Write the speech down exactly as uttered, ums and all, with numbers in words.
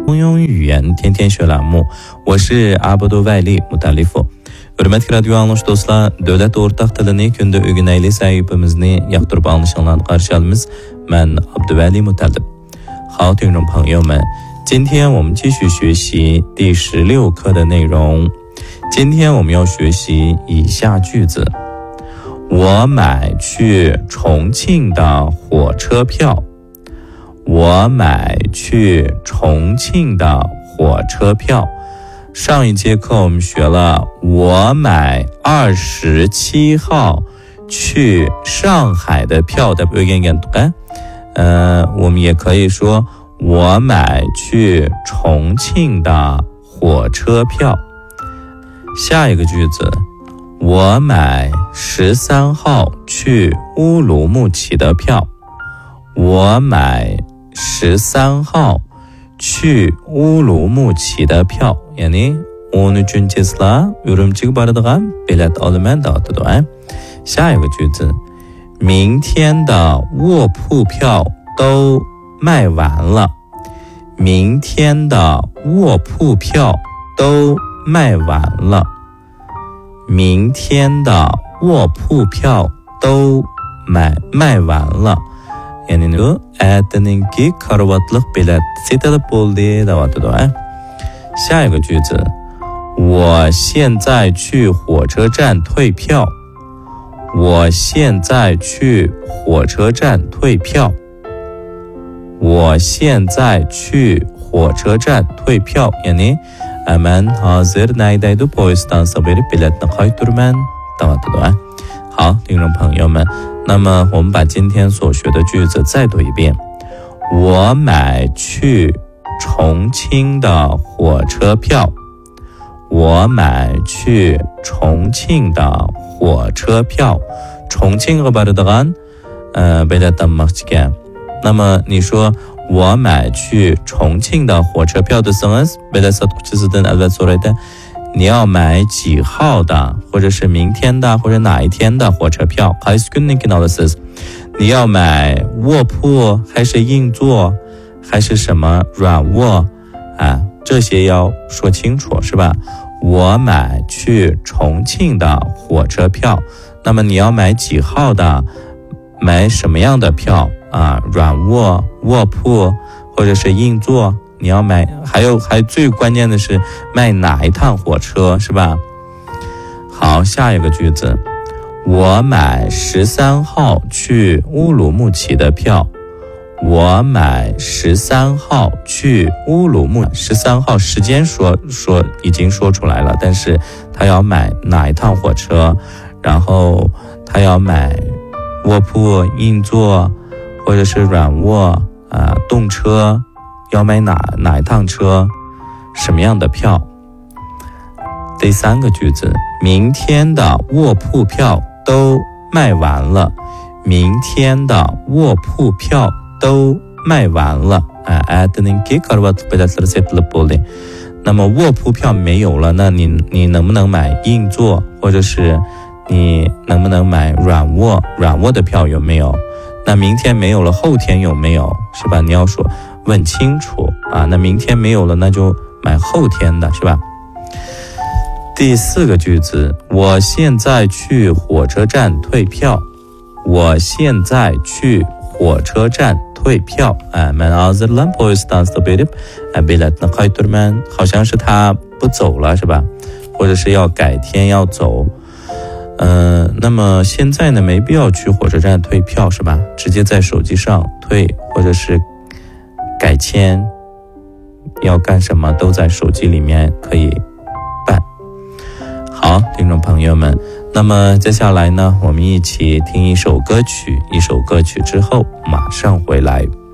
通用语言天天学栏目，我是阿布杜外力穆塔利夫。Hürmetli radyo anlaş dostlar, dövlət ortaq tilini kündə ögünəyli sahibimizni yaxdırıb anlaşılan qarşıalımız, mən Abduvali Mutallib。好，听众朋友们，今天我们继续学习第十六课的内容。今天我们要学习以下句子：我买去重庆的火车票。我买去重庆的火车票。上一节课我们学了我买二十七号去上海的票的不应该呃，我们也可以说我买去重庆的火车票。下一个句子，我买十三号去乌鲁木齐的票。我买十三号去乌鲁木齐的票。Yani on üçüncü Tesla Ürümçi'ye baradigan bilet alıman dağıtıdı. 下一个句子，明天的卧铺票都卖完了。明天的卧铺票都卖完了。明天的卧铺票都卖卖完了。Yani bu erteninki karvatlık bilet setilip bo'ldi dağıtıdı. 下一个句子，我现在去火车站退票。我现在去火车站退票。我现在去火车站退票。Yani hemen hazır neydeydi polistan saberi biletini kayturman dağıtıdı. 好，听众朋友们，那么我们把今天所学的句子再读一遍。我买去重庆的火车票。我买去重庆的火车票。重庆和바르다간呃biletdan maqchigan。那么你说我买去重庆的火车票desangiz bilet sotuvchisidan albatta so'raydi，你要买几号的，或者是明天的，或者哪一天的火车票？ qaysi kunnikini olasiz？ 你要买卧铺还是硬座还是什么软卧啊？这些要说清楚，是吧？我买去重庆的火车票。那么你要买几号的？买什么样的票啊？软卧、卧铺或者是硬座？你要买，还有还最关键的是买哪一趟火车，是吧？好，下一个句子，我买十三号去乌鲁木齐的票。我买十三号去乌鲁木齐。十三号时间说说已经说出来了，但是他要买哪一趟火车，然后他要买卧铺、硬座或者是软卧啊、呃、动车。要买哪哪一趟车，什么样的票？第三个句子，明天的卧铺票都卖完了。明天的卧铺票都卖完了。哎，那么卧铺票没有了，那你你能不能买硬座，或者是你能不能买软卧？软卧的票有没有？那明天没有了，后天有没有？是吧？你要说问清楚啊。那明天没有了，那就买后天的，是吧？第四个句子，我现在去火车站退票。我现在去火车站退票。哎 ，man hazırlan polistan berip biletini kayturman， 好像是他不走了，是吧？或者是要改天要走。嗯、呃，那么现在呢，没必要去火车站退票，是吧？直接在手机上退，或者是改签，要干什么都在手机里面可以办。好，听众朋友们，那么接下来呢，我们一起听一首歌曲，一首歌曲之后马上回来。